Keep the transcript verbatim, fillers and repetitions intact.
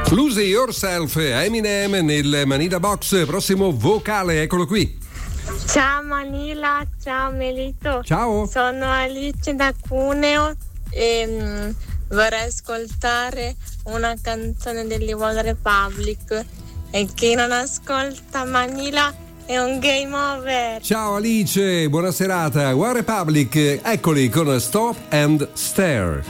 Lose Yourself, Eminem nel Manila Box. Prossimo vocale, eccolo qui. Ciao Manila, ciao Melito. Ciao. Sono Alice da Cuneo e mm, vorrei ascoltare una canzone degli One Republic. E chi non ascolta Manila è un game over. Ciao Alice, buona serata. One Republic, eccoli con Stop and Stare.